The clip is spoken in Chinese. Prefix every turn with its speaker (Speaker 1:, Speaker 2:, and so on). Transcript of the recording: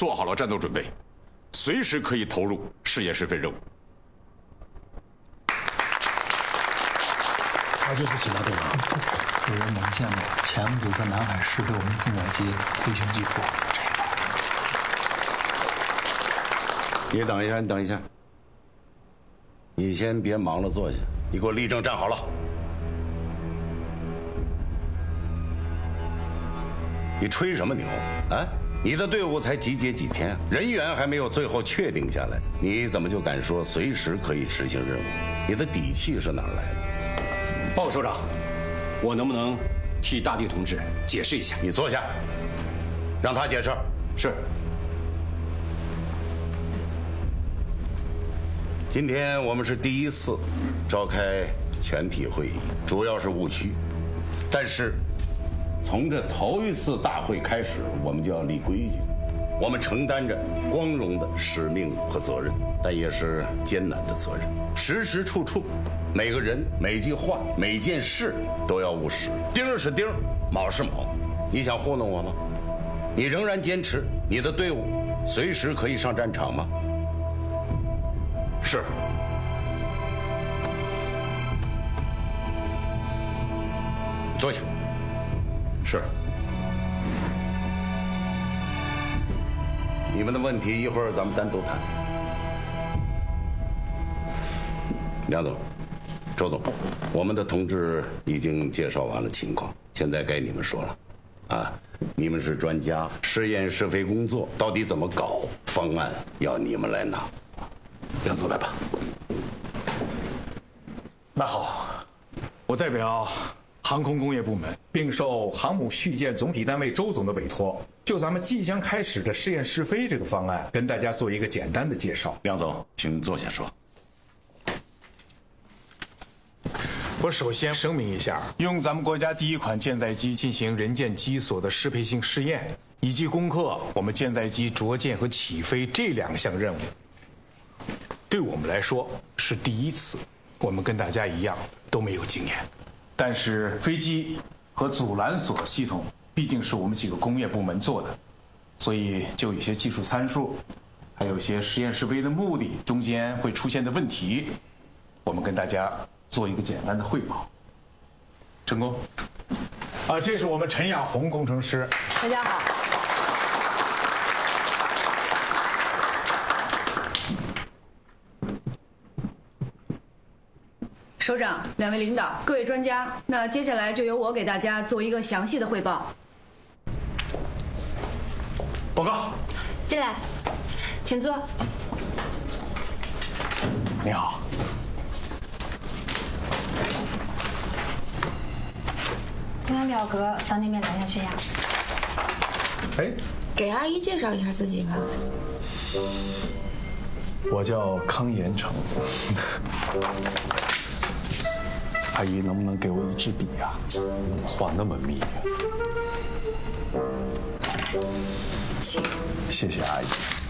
Speaker 1: 做好了战斗准备，随时可以投入试验试飞任务。
Speaker 2: 他就是其他队长。
Speaker 3: 有人能见过前不久在南海试飞我们增载机飞行技术。
Speaker 4: 你等一下，你等一下，你先别忙了，坐下。你给我立正站好了。你吹什么牛啊？你的队伍才集结几天，人员还没有最后确定下来，你怎么就敢说随时可以执行任务？你的底气是哪儿来的？
Speaker 2: 报告首长，我能不能替大地同志解释一下？
Speaker 4: 你坐下，让他解释。
Speaker 2: 是。
Speaker 4: 今天我们是第一次召开全体会议，主要是务虚，但是从这头一次大会开始，我们就要立规矩，我们承担着光荣的使命和责任，但也是艰难的责任。时时处处，每个人、每句话、每件事都要务实，钉儿是钉儿，卯是卯。你想糊弄我吗？你仍然坚持你的队伍随时可以上战场吗？
Speaker 1: 是。
Speaker 4: 坐下。
Speaker 1: 是。
Speaker 4: 你们的问题一会儿咱们单独谈。梁总、周总，我们的同志已经介绍完了情况，现在该你们说了。啊，你们是专家，试验试飞工作到底怎么搞，方案要你们来拿。
Speaker 2: 梁总来吧。
Speaker 5: 那好，我代表航空工业部门，并受航母续建总体单位周总的委托，就咱们即将开始的试验试飞这个方案，跟大家做一个简单的介绍。
Speaker 4: 梁总，请坐下说。
Speaker 5: 我首先声明一下，用咱们国家第一款舰载机进行人舰机锁的适配性试验，以及攻克我们舰载机着舰和起飞这2项任务，对我们来说是第一次。我们跟大家一样都没有经验，但是飞机和阻拦索系统毕竟是我们几个工业部门做的，所以就有些技术参数，还有一些实验试飞的目的中间会出现的问题，我们跟大家做一个简单的汇报。成功。这是我们陈亚红工程师。
Speaker 6: 大家好。首长、2位领导、各位专家，那接下来就由我给大家做一个详细的汇报。
Speaker 5: 报告。
Speaker 7: 进来，请坐。
Speaker 5: 你好。
Speaker 7: 用完表格到那边拿下血压。
Speaker 8: 给阿姨介绍一下自己吧。
Speaker 9: 我叫康延成。阿姨，能不能给我一支笔呀？
Speaker 10: 话那么密。
Speaker 8: 请。
Speaker 9: 谢谢阿姨。